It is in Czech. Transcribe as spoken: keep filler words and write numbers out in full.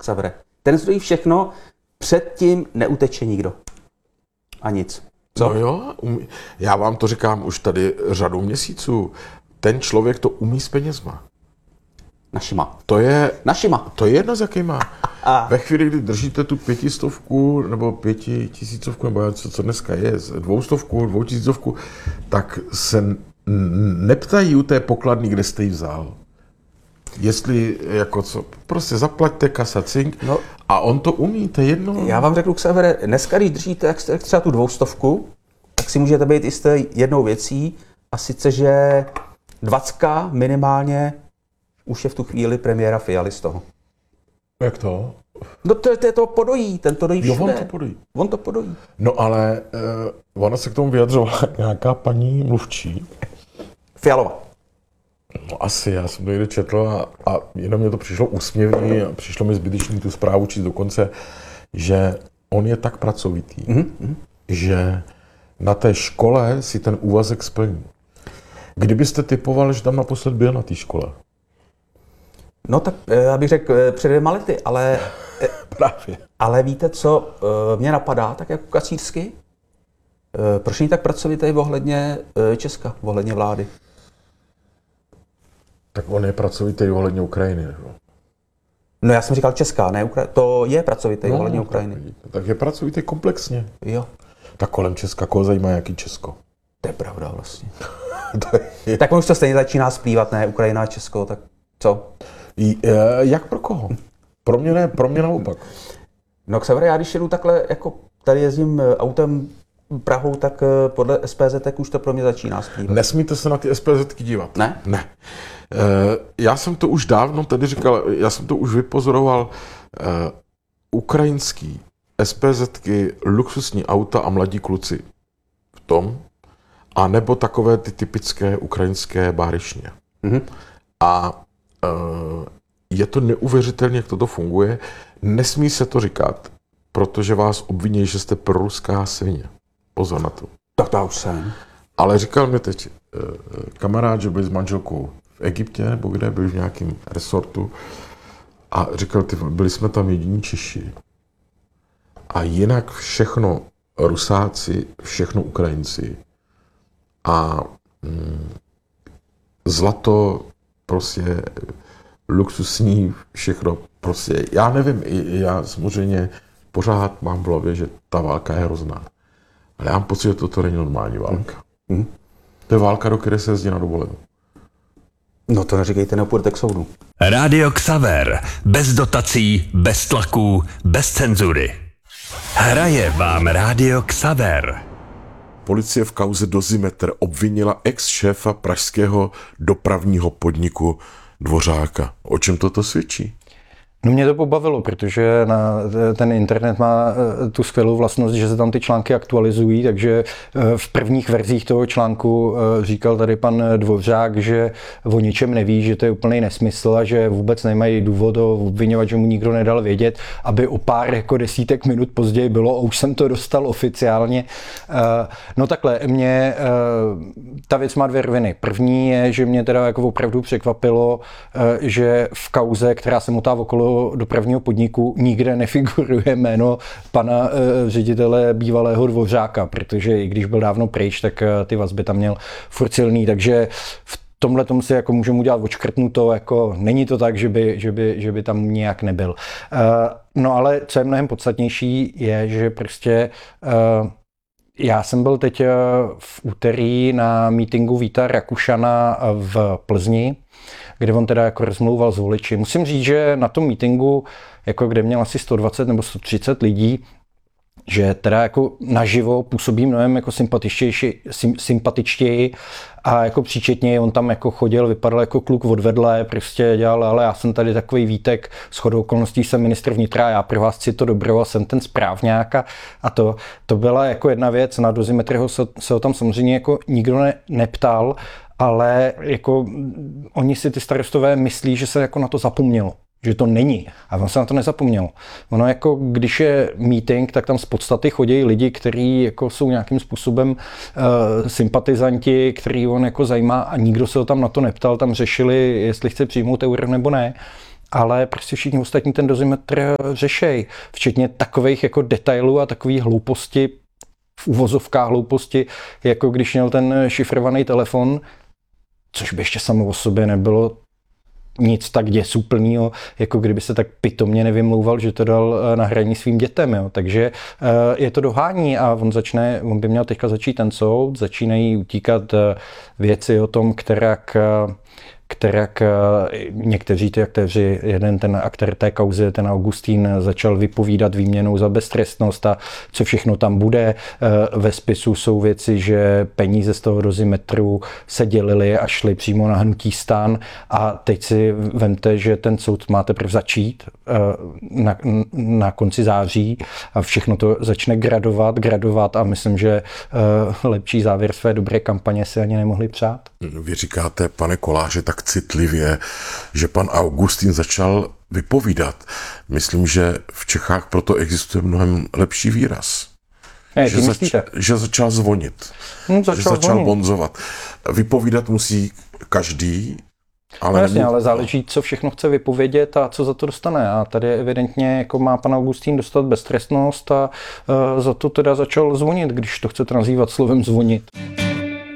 Xavere. Ten zdroj všechno, předtím neuteče nikdo. A nic. Co? No jo, umí. Já vám to říkám už tady řadu měsíců. Ten člověk to umí s penězma. Našima. To je, Našima. To je jedno, s jakýma. A. Ve chvíli, kdy držíte tu pětistovku nebo pětitisícovku, nebo co, co dneska je, dvoustovku, dvoutisícovku, tak se neptají u té pokladny, kde jste ji vzal. Jestli, jako co, prostě zaplaťte kasa cink no, a on to umí, to je jedno. Já vám řeknu, Xavere, dneska, když držíte jak, jak třeba tu dvoustovku, tak si můžete být jisté jednou věcí, a sice, že dvacka minimálně už je v tu chvíli premiéra Fialy z toho. Jak to? No to, to je to podojí, ten to dojí všude. Jo, on to podojí. On to podojí. No ale uh, ona se k tomu vyjadřovala nějaká paní mluvčí. Fialová. No asi, já jsem to někde četl a, a jenom mě to přišlo úsměvný a přišlo mi zbytečný tu zprávu číst dokonce, že on je tak pracovitý, mm-hmm. že na té škole si ten úvazek splní. Kdybyste typoval, že tam naposled byl na té škole? No tak já bych řekl před dvěma lety, ale, Právě. ale víte, co mě napadá, tak jako kacířsky? Proč není tak pracovitý ohledně Česka, ohledně vlády? Tak on je pracovitý ohledně Ukrajiny. Nebo? No já jsem říkal Česká, ne Ukrajina. To je pracovitý no, ohledně Ukrajiny. Tak, tak je pracovitý komplexně. Jo. Tak kolem Česka, koho zajímá jaký Česko? To je pravda vlastně. to je... Tak on už to stejně začíná splývat, ne? Ukrajina a Česko, tak co? I, jak pro koho? Pro mě ne, pro mě naopak. No Xavere, já když jedu takhle, jako tady jezdím autem Prahou, tak podle S P Z už to pro mě začíná splývat. Nesmíte se na ty S P Zetky dívat. Ne? Ne. Já jsem to už dávno tady říkal, já jsem to už vypozoroval, ukrajinský S P Zetky, luxusní auta a mladí kluci v tom, a nebo takové ty typické ukrajinské báryšně. Mm-hmm. A je to neuvěřitelné, jak toto funguje. Nesmí se to říkat, protože vás obviní, že jste proruská svině. Pozor na to. Tak to už jsem. Ale říkal mi teď kamarád, že byl s manželkou v Egyptě, nebo kde, byl v nějakém resortu, a říkal, ty, byli jsme tam jediní Češi. A jinak všechno Rusáci, všechno Ukrajinci. A mm, zlato, prostě luxusní, všechno, prostě, já nevím, já samozřejmě pořád mám v hlavě, že ta válka je hrozná. Ale já mám pocit, že toto není normální válka. Hmm. To je válka, do které se jezdí na dovolenou. No to neříkejte, nepůjdete k soudu. Rádio Xaver. Bez dotací, bez tlaků, bez cenzury. Hraje vám Rádio Xaver. Policie v kauze Dozimetr obvinila ex-šéfa pražského dopravního podniku Dvořáka. O čem toto svědčí? No mě to pobavilo, protože na ten internet má tu skvělou vlastnost, že se tam ty články aktualizují, takže v prvních verzích toho článku říkal tady pan Dvořák, že o ničem neví, že to je úplný nesmysl a že vůbec nemají důvod ho obviňovat, že mu nikdo nedal vědět, aby o pár jako desítek minut později bylo, a už jsem to dostal oficiálně. No takhle, mě ta věc má dvě roviny. První je, že mě teda jako opravdu překvapilo, že v kauze, která se motá okolo dopravního podniku, nikde nefiguruje jméno pana e, ředitele bývalého Dvořáka, protože i když byl dávno pryč, tak e, ty vazby tam měl furt silný, takže v tomhle tomu si jako můžeme udělat odškrtnuto, jako není to tak, že by, že by, že by tam nějak nebyl. E, no ale co je mnohem podstatnější, je, že prostě e, já jsem byl teď v úterý na mítinku Víta Rakušana v Plzni, kde on teda jako rozmlouval s voliči. Musím říct, že na tom mítinku, jako kde měl asi sto dvacet nebo sto třicet lidí, že teda jako naživo působí mnohem jako sympatičtější, sympatičtěji a jako příčetněji. On tam jako chodil, vypadal jako kluk odvedle, prostě dělal, ale já jsem tady takový Vítek, shodou okolností jsem ministr vnitra, já pro vás chci to dobro a jsem ten správňák a, a to, to byla jako jedna věc. Na Dozimetryho se, se ho tam samozřejmě jako nikdo ne, neptal, ale jako oni si ty starostové myslí, že se jako na to zapomnělo, že to není. A on se na to nezapomněl. Ono jako, když je meeting, tak tam z podstaty chodí lidi, kteří jako jsou nějakým způsobem uh, sympatizanti, který on jako zajímá a nikdo se ho tam na to neptal, tam řešili, jestli chce přijmout euro nebo ne. ale prostě všichni ostatní ten dozimetr řešej, včetně takových jako detailů a takových hlouposti, v uvozovkách hlouposti, jako když měl ten šifrovaný telefon, což by ještě samo o sobě nebylo nic tak děsuplného, jako kdyby se tak pitomně nevymlouval, že to dal na hraní svým dětem. Jo. Takže je to dohání a on začne, on by měl teďka začít ten soud, začínají utíkat věci o tom, kterak kterak někteří ty aktéři, jeden ten aktér té kauzy, ten Augustín, začal vypovídat výměnou za beztrestnost a co všechno tam bude. Ve spisu jsou věci, že peníze z toho dozimetru se dělily a šly přímo na hnutí STAN a teď si vemte, že ten soud má teprve začít na, na konci září a všechno to začne gradovat, gradovat a myslím, že lepší závěr své dobré kampaně si ani nemohli přát. Vy říkáte, pane Koláře, tak citlivě, že pan Augustín začal vypovídat. Myslím, že v Čechách proto existuje mnohem lepší výraz. Ne, že, zač- že začal zvonit. Hmm, začal že začal zvonit. bonzovat. Vypovídat musí každý, ale... No jasně, nemů- ale záleží, co všechno chce vypovědět a co za to dostane. A tady evidentně jako má pan Augustín dostat beztrestnost a uh, za to teda začal zvonit, když to chcete nazývat slovem zvonit.